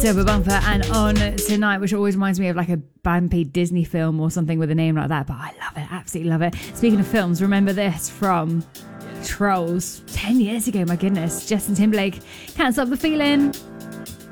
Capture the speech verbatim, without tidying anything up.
Silver Bumper and On Tonight, which always reminds me of like a bumpy Disney film or something with a name like that, but I love it, absolutely love it. Speaking of films, remember this from Trolls ten years ago, my goodness. Justin Timberlake, Can't Stop the Feeling.